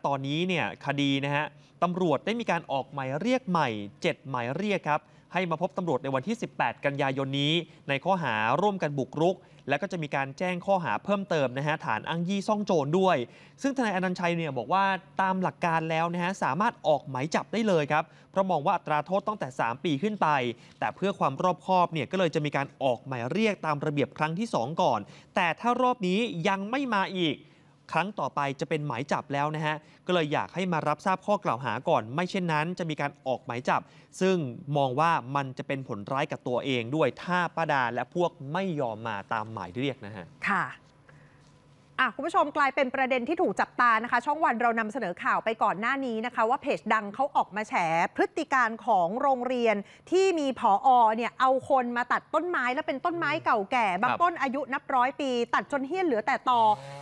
ตอนนี้เนี่ยคดีนะฮะตำรวจได้มีการออกหมายเรียกใหม่7หมายเรียกครับให้มาพบตำรวจในวันที่18กันยายนนี้ในข้อหาร่วมกันบุกรุกและก็จะมีการแจ้งข้อหาเพิ่มเติมนะฮะฐานอ้างยี่ซ่องโจรด้วยซึ่งทนายอนันต์ชัยเนี่ยบอกว่าตามหลักการแล้วนะฮะสามารถออกหมายจับได้เลยครับเพราะมองว่าอัตราโทษตั้งแต่3ปีขึ้นไปแต่เพื่อความรอบคอบเนี่ยก็เลยจะมีการออกหมายเรียกตามระเบียบครั้งที่2ก่อนแต่ถ้ารอบนี้ยังไม่มาอีกครั้งต่อไปจะเป็นหมายจับแล้วนะฮะก็เลยอยากให้มารับทราบข้อกล่าวหาก่อนไม่เช่นนั้นจะมีการออกหมายจับซึ่งมองว่ามันจะเป็นผลร้ายกับตัวเองด้วยถ้าป้าดาและพวกไม่ยอมมาตามหมายเรียกนะฮะค่ะคุณผู้ชมกลายเป็นประเด็นที่ถูกจับตานะคะช่องวันเรานำเสนอข่าวไปก่อนหน้านี้นะคะว่าเพจดังเขาออกมาแฉพฤติการของโรงเรียนที่มีผอ.เนี่ยเอาคนมาตัดต้นไม้และเป็นต้นไม้เก่าแก่บางต้นอายุนับ100 ปีตัดจนเหี้ยนเหลือแต่ตอ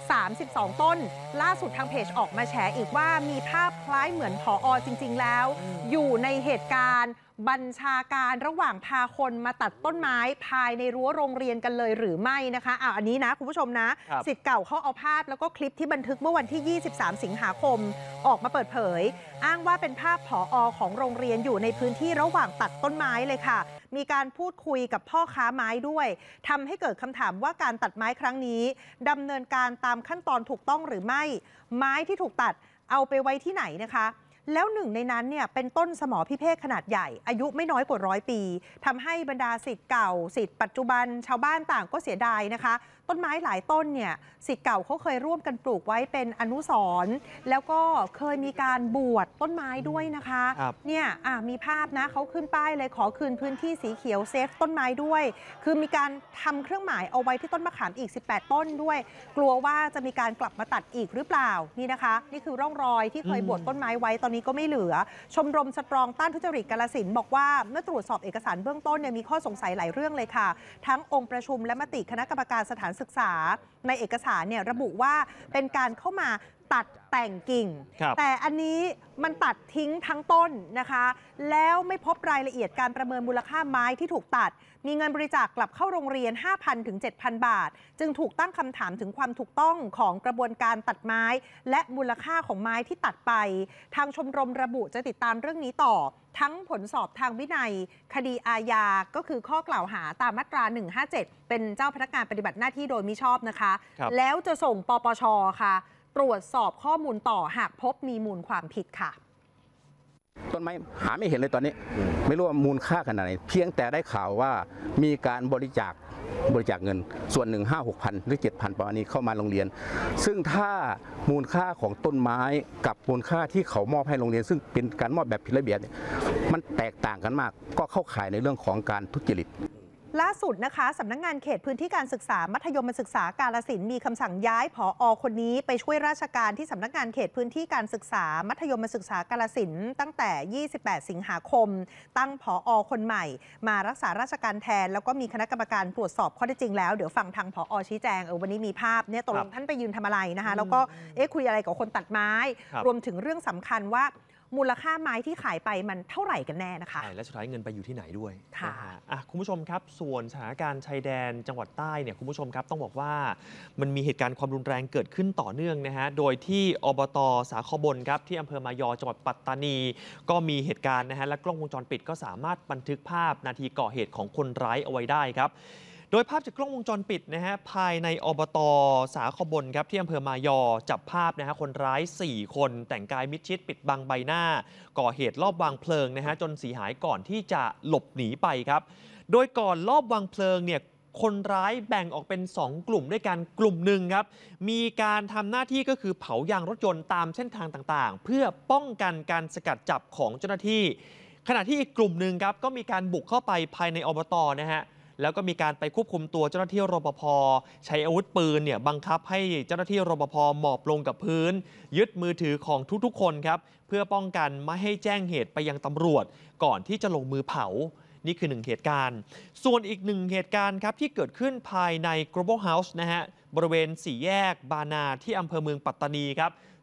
32ต้นล่าสุดทางเพจออกมาแฉอีกว่ามีภาพคล้ายเหมือนผอ.จริงๆแล้วอยู่ในเหตุการณ์บัญชาการระหว่างพาคนมาตัดต้นไม้ภายในรั้วโรงเรียนกันเลยหรือไม่นะคะอันนี้นะคุณผู้ชมนะศิษย์เก่าเขาเอาภาพแล้วก็คลิปที่บันทึกเมื่อวันที่23สิงหาคมออกมาเปิดเผยอ้างว่าเป็นภาพผอ.ของโรงเรียนอยู่ในพื้นที่ระหว่างตัดต้นไม้เลยค่ะมีการพูดคุยกับพ่อค้าไม้ด้วยทำให้เกิดคำถามว่าการตัดไม้ครั้งนี้ดำเนินการตามขั้นตอนถูกต้องหรือไม่ไม้ที่ถูกตัดเอาไปไว้ที่ไหนนะคะแล้วหนึ่งในนั้นเนี่ยเป็นต้นสมอพิเภกขนาดใหญ่อายุไม่น้อยกว่า100 ปีทำให้บรรดาศิษย์เก่าศิษย์ปัจจุบันชาวบ้านต่างก็เสียดายนะคะต้นไม้หลายต้นเนี่ยศิษย์เก่าเขาเคยร่วมกันปลูกไว้เป็นอนุสรณ์แล้วก็เคยมีการบวชต้นไม้ด้วยนะคะเนี่ยมีภาพนะเขาขึ้นป้ายเลยขอคืนพื้นที่สีเขียวเซฟต้นไม้ด้วยคือมีการทำเครื่องหมายเอาไว้ที่ต้นมะขามอีก18ต้นด้วยกลัวว่าจะมีการกลับมาตัดอีกหรือเปล่านี่นะคะนี่คือร่องรอยที่เคยบวชต้นไม้ไว้ตอนนี้ก็ไม่เหลือชมรมสตรองต้านทุจริตกาฬสินธุ์บอกว่าเมื่อตรวจสอบเอกสารเบื้องต้นเนี่ยมีข้อสงสัยหลายเรื่องเลยค่ะทั้งองค์ประชุมและมติคณะกรรมการสถานศึกษาในเอกสารเนี่ยระบุว่าเป็นการเข้ามาตัดแต่งกิ่งแต่อันนี้มันตัดทิ้งทั้งต้นนะคะแล้วไม่พบรายละเอียดการประเมินมูลค่าไม้ที่ถูกตัดมีเงินบริจาคกลับเข้าโรงเรียน 5,000 ถึง 7,000 บาทจึงถูกตั้งคำถามถึงความถูกต้องของกระบวนการตัดไม้และมูลค่าของไม้ที่ตัดไปทางชมรมระบุจะติดตามเรื่องนี้ต่อทั้งผลสอบทางวินัยคดีอาญาก็คือข้อกล่าวหาตามมาตรา157เป็นเจ้าพนักงานปฏิบัติหน้าที่โดยมิชอบนะคะแล้วจะส่งปปช.ค่ะตรวจสอบข้อมูลต่อหากพบมีมูลความผิดค่ะต้นไม้หาไม่เห็นเลยตอนนี้ไม่รู้ว่ามูลค่าขนาดไหนเพียงแต่ได้ข่าวว่ามีการบริจาคเงินส่วนหนึ่ง5-6 พันหรือ7,000ประมาณนี้เข้ามาโรงเรียนซึ่งถ้ามูลค่าของต้นไม้กับมูลค่าที่เขามอบให้โรงเรียนซึ่งเป็นการมอบแบบผิดระเบียบมันแตกต่างกันมากก็เข้าข่ายในเรื่องของการทุจริตล่าสุดนะคะสำนักงานเขตพื้นที่การศึกษามัธยมศึกษากาฬสินธุ์มีคำสั่งย้ายผอ.คนนี้ไปช่วยราชการที่สำนักงานเขตพื้นที่การศึกษามัธยมศึกษากาฬสินธุ์ตั้งแต่28สิงหาคมตั้งผอ.คนใหม่มารักษาราชการแทนแล้วก็มีคณะกรรมการตรวจสอบข้อเท็จจริงแล้วเดี๋ยวฟังทางผอ.ชี้แจงวันนี้มีภาพเนี่ยตกลงท่านไปยืนทำอะไรนะคะแล้วก็คุยอะไรกับคนตัดไม้รวมถึงเรื่องสำคัญว่ามูลค่าไม้ที่ขายไปมันเท่าไหร่กันแน่นะคะและสุดท้ายเงินไปอยู่ที่ไหนด้วยค่ะคุณผู้ชมครับส่วนสถานการณ์ชายแดนจังหวัดใต้เนี่ยคุณผู้ชมครับต้องบอกว่ามันมีเหตุการณ์ความรุนแรงเกิดขึ้นต่อเนื่องนะฮะโดยที่อบต.สาคบลครับที่อำเภอมายอจังหวัดปัตตานีก็มีเหตุการณ์นะฮะและกล้องวงจรปิดก็สามารถบันทึกภาพนาทีก่อเหตุของคนร้ายเอาไว้ได้ครับโดยภาพจากกล้องวงจรปิดนะฮะภายในอบต.สาคบลครับที่อำเภอมายอจับภาพนะฮะคนร้าย4คนแต่งกายมิดชิดปิดบังใบหน้าก่อเหตุลอบวางเพลิงนะฮะจนเสียหายก่อนที่จะหลบหนีไปครับโดยก่อนลอบวางเพลิงเนี่ยคนร้ายแบ่งออกเป็น2กลุ่มด้วยกันกลุ่มหนึ่งครับมีการทำหน้าที่ก็คือเผายางรถยนต์ตามเส้นทางต่างๆเพื่อป้องกันการสกัดจับของเจ้าหน้าที่ขณะที่อีกกลุ่มหนึ่งครับก็มีการบุกเข้าไปภายในอบต.นะฮะแล้วก็มีการไปควบคุมตัวเจ้าหน้าที่รปภ.ใช้อาวุธปืนเนี่ยบังคับให้เจ้าหน้าที่รปภ.หมอบลงกับพื้นยึดมือถือของทุกๆคนครับเพื่อป้องกันไม่ให้แจ้งเหตุไปยังตำรวจก่อนที่จะลงมือเผานี่คือ1เหตุการณ์ส่วนอีก1เหตุการณ์ครับที่เกิดขึ้นภายใน Global House นะฮะบริเวณ4แยกบานาที่อำเภอเมืองปัตตานีครับ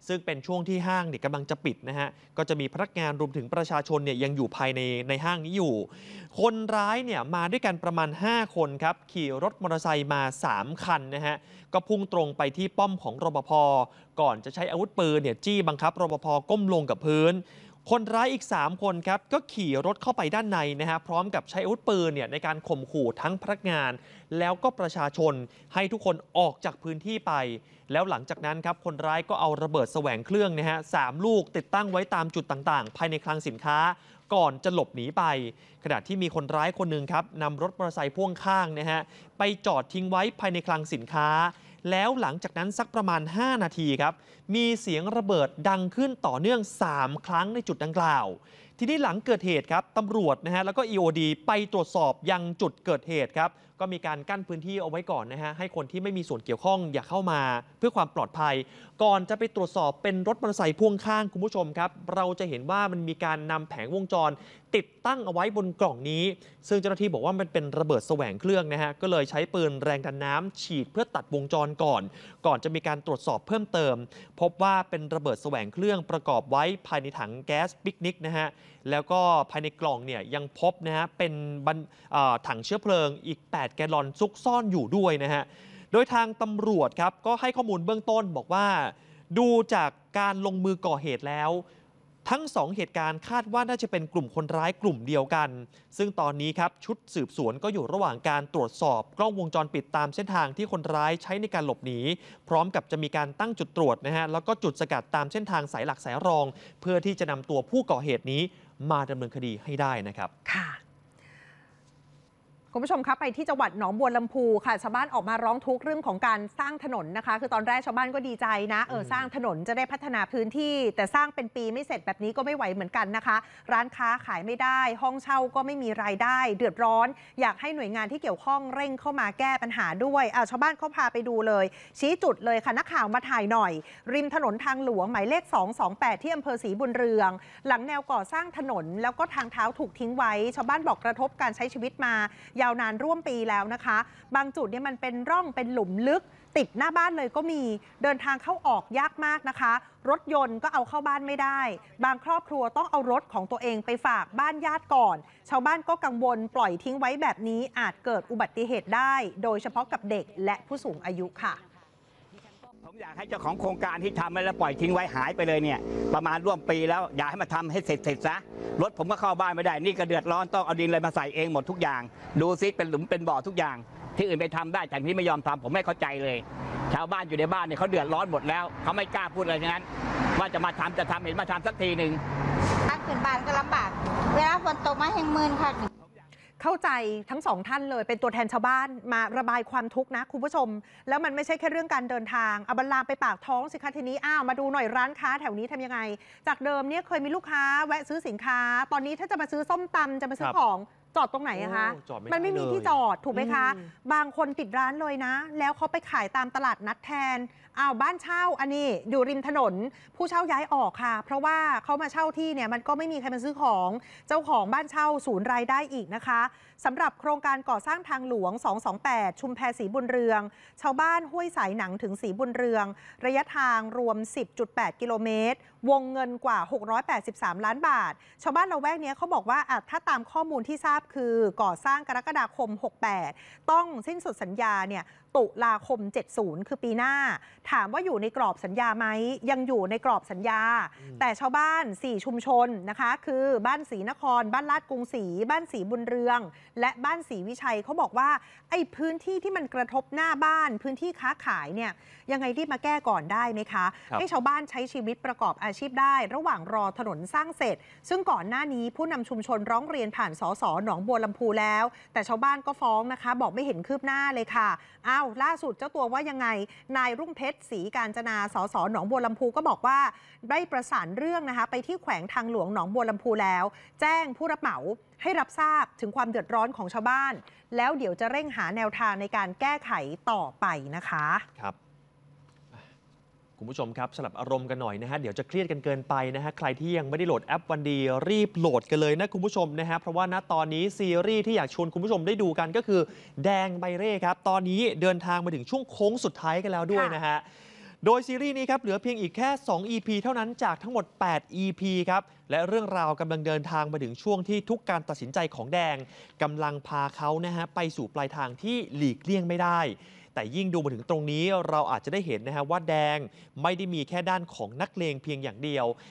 ซึ่งเป็นช่วงที่ห้างเนี่ยกำลังจะปิดนะฮะก็จะมีพนักงานรวมถึงประชาชนเนี่ยยังอยู่ภายในห้างนี้อยู่คนร้ายเนี่ยมาด้วยกันประมาณ5คนครับขี่รถมอเตอร์ไซค์มา3คันนะฮะก็พุ่งตรงไปที่ป้อมของรปภก่อนจะใช้อาวุธปืนเนี่ยจี้บังคับรปภก้มลงกับพื้นคนร้ายอีก3คนครับก็ขี่รถเข้าไปด้านในนะฮะพร้อมกับใช้อาวุธปืนเนี่ยในการข่มขู่ทั้งพนักงานแล้วก็ประชาชนให้ทุกคนออกจากพื้นที่ไปแล้วหลังจากนั้นครับคนร้ายก็เอาระเบิดแสวงเครื่องนะฮะ3 ลูกติดตั้งไว้ตามจุดต่างๆภายในคลังสินค้าก่อนจะหลบหนีไปขณะที่มีคนร้ายคนหนึ่งครับนำรถมอเตอร์ไซค์พ่วงข้างนะฮะไปจอดทิ้งไว้ภายในคลังสินค้าแล้วหลังจากนั้นสักประมาณ5 นาทีครับมีเสียงระเบิดดังขึ้นต่อเนื่อง3 ครั้งในจุดดังกล่าวทีนี้หลังเกิดเหตุครับตำรวจนะฮะแล้วก็ EOD ไปตรวจสอบยังจุดเกิดเหตุครับก็มีการกั้นพื้นที่เอาไว้ก่อนนะฮะให้คนที่ไม่มีส่วนเกี่ยวข้องอย่าเข้ามาเพื่อความปลอดภัยก่อนจะไปตรวจสอบเป็นรถมอเตอร์ไซค์พ่วงข้างคุณผู้ชมครับเราจะเห็นว่ามันมีการนำแผงวงจรติดตั้งเอาไว้บนกล่องนี้ซึ่งเจ้าหน้าที่บอกว่ามันเป็นระเบิดแสวงเครื่องนะฮะก็เลยใช้ปืนแรงดันน้ำฉีดเพื่อตัดวงจรก่อนจะมีการตรวจสอบเพิ่มเติมพบว่าเป็นระเบิดแสวงเครื่องประกอบไว้ภายในถังแก๊สปิกนิกนะฮะแล้วก็ภายในกล่องเนี่ยยังพบนะฮะเป็นถังเชื้อเพลิงอีก8 แกลลอนซุกซ่อนอยู่ด้วยนะฮะโดยทางตำรวจครับก็ให้ข้อมูลเบื้องต้นบอกว่าดูจากการลงมือก่อเหตุแล้วทั้ง2 เหตุการณ์คาดว่าน่าจะเป็นกลุ่มคนร้ายกลุ่มเดียวกันซึ่งตอนนี้ครับชุดสืบสวนก็อยู่ระหว่างการตรวจสอบกล้องวงจรปิดตามเส้นทางที่คนร้ายใช้ในการหลบหนีพร้อมกับจะมีการตั้งจุดตรวจนะฮะแล้วก็จุดสกัดตามเส้นทางสายหลักสายรองเพื่อที่จะนำตัวผู้ก่อเหตุนี้มาดำเนินคดีให้ได้นะครับค่ะคุณผู้ชมครับไปที่จังหวัดหนองบัวลำพูค่ะชาวบ้านออกมาร้องทุกข์เรื่องของการสร้างถนนนะคะคือตอนแรกชาวบ้านก็ดีใจนะสร้างถนนจะได้พัฒนาพื้นที่แต่สร้างเป็นปีไม่เสร็จแบบนี้ก็ไม่ไหวเหมือนกันนะคะร้านค้าขายไม่ได้ห้องเช่าก็ไม่มีรายได้เดือดร้อนอยากให้หน่วยงานที่เกี่ยวข้องเร่งเข้ามาแก้ปัญหาด้วยชาวบ้านเขาพาไปดูเลยชี้จุดเลยค่ะนักข่าวมาถ่ายหน่อยริมถนนทางหลวงหมายเลข228ที่อำเภอศรีบุญเรืองหลังแนวก่อสร้างถนนแล้วก็ทางเท้าถูกทิ้งไว้ชาวบ้านบอกกระทบการใช้ชีวิตมายาวนานร่วมปีแล้วนะคะบางจุดเนี่ยมันเป็นร่องเป็นหลุมลึกติดหน้าบ้านเลยก็มีเดินทางเข้าออกยากมากนะคะรถยนต์ก็เอาเข้าบ้านไม่ได้บางครอบครัวต้องเอารถของตัวเองไปฝากบ้านญาติก่อนชาวบ้านก็กังวลปล่อยทิ้งไว้แบบนี้อาจเกิดอุบัติเหตุได้โดยเฉพาะกับเด็กและผู้สูงอายุค่ะผมอยากให้เจ้าของโครงการที่ทำไว้แล้วปล่อยทิ้งไว้หายไปเลยเนี่ยประมาณร่วมปีแล้วอยากให้มาทำให้เสร็จซะรถผมก็เข้าบ้านไม่ได้นี่ก็เดือดร้อนต้องเอาดินอะไรมาใส่เองหมดทุกอย่างดูซิเป็นหลุมเป็นบ่อทุกอย่างที่อื่นไปทำได้แต่ที่ไม่ยอมทำผมไม่เข้าใจเลยชาวบ้านอยู่ในบ้านเนี่ยเขาเดือดร้อนหมดแล้วเขาไม่กล้าพูดอะไรทั้งนั้นว่าจะมาทำเห็นมาทำสักทีหนึ่งถ้าขึ้นบ้านก็ลำบากเวลาฝนตกมาแห่งมืนค่ะเข้าใจทั้ง2 ท่านเลยเป็นตัวแทนชาวบ้านมาระบายความทุกข์นะคุณผู้ชมแล้วมันไม่ใช่แค่เรื่องการเดินทางเอาบัลลามไปปากท้องสิคะทีนี้มาดูหน่อยร้านค้าแถวนี้ทำยังไงจากเดิมเนี่ยเคยมีลูกค้าแวะซื้อสินค้าตอนนี้ถ้าจะมาซื้อส้มตำจะมาซื้อของจอดตรงไหนอะคะมันไม่มีที่จอดถูกไหมคะบางคนปิดร้านเลยนะแล้วเขาไปขายตามตลาดนัดแทนบ้านเช่าอันนี้อยู่ริมถนนผู้เช่าย้ายออกค่ะเพราะว่าเขามาเช่าที่เนี่ยมันก็ไม่มีใครมาซื้อของเจ้าของบ้านเช่าสูญรายได้อีกนะคะสำหรับโครงการก่อสร้างทางหลวง228ชุมแพศรีบุญเรืองชาวบ้านห้วยสายหนังถึงศรีบุญเรืองระยะทางรวม 10.8 กิโลเมตรวงเงินกว่า683 ล้านบาทชาวบ้านละแวกนี้เขาบอกว่าถ้าตามข้อมูลที่ทราบคือก่อสร้างกรกฎาคม68ต้องสิ้นสุดสัญญาเนี่ยตุลาคม70คือปีหน้าถามว่าอยู่ในกรอบสัญญาไหมยังอยู่ในกรอบสัญญาแต่ชาวบ้าน4ชุมชนนะคะคือบ้านศรีนครบ้านลาดกรุงศรีบ้านศรีบุญเรืองและบ้านศรีวิชัยเขาบอกว่าไอ้พื้นที่ที่มันกระทบหน้าบ้านพื้นที่ค้าขายเนี่ยยังไงรีบมาแก้ก่อนได้ไหมคะให้ชาวบ้านใช้ชีวิตประกอบอาชีพได้ระหว่างรอถนนสร้างเสร็จซึ่งก่อนหน้านี้ผู้นำชุมชนร้องเรียนผ่านสสหนองบัวลำพูแล้วแต่ชาวบ้านก็ฟ้องนะคะบอกไม่เห็นคืบหน้าเลยค่ะล่าสุดเจ้าตัวว่ายังไงนายรุ่งเพชรศรีกาญจนาสสหนองบัวลำพูก็บอกว่าได้ประสานเรื่องนะคะไปที่แขวงทางหลวงหนองบัวลำพูแล้วแจ้งผู้รับเหมาให้รับทราบถึงความเดือดร้อนของชาวบ้านแล้วเดี๋ยวจะเร่งหาแนวทางในการแก้ไขต่อไปนะคะครับคุณผู้ชมครับสลับอารมณ์กันหน่อยนะฮะเดี๋ยวจะเครียดกันเกินไปนะฮะใครที่ยังไม่ได้โหลดแอปวันดีรีบโหลดกันเลยนะคุณผู้ชมนะฮะเพราะว่าณตอนนี้ซีรีส์ที่อยากชวนคุณผู้ชมได้ดูกันก็คือแดงใบเร่ครับตอนนี้เดินทางมาถึงช่วงโค้งสุดท้ายกันแล้วด้วยนะฮะโดยซีรีส์นี้ครับเหลือเพียงอีกแค่ 2 EP เท่านั้นจากทั้งหมด 8 EP ครับและเรื่องราวกำลังเดินทางมาถึงช่วงที่ทุกการตัดสินใจของแดงกำลังพาเขานะฮะไปสู่ปลายทางที่หลีกเลี่ยงไม่ได้แต่ยิ่งดูมาถึงตรงนี้เราอาจจะได้เห็นนะฮะว่าแดงไม่ได้มีแค่ด้านของนักเลงเพียงอย่างเดียว